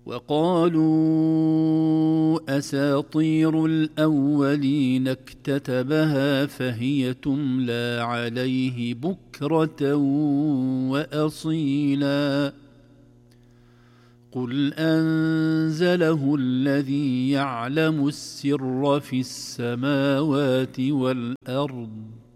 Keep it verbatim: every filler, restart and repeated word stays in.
وقالوا أساطير الأولين اكتتبها فهي تملى عليه بكرة وأصيلا قل أنزله الذي يعلم السر في السماوات والأرض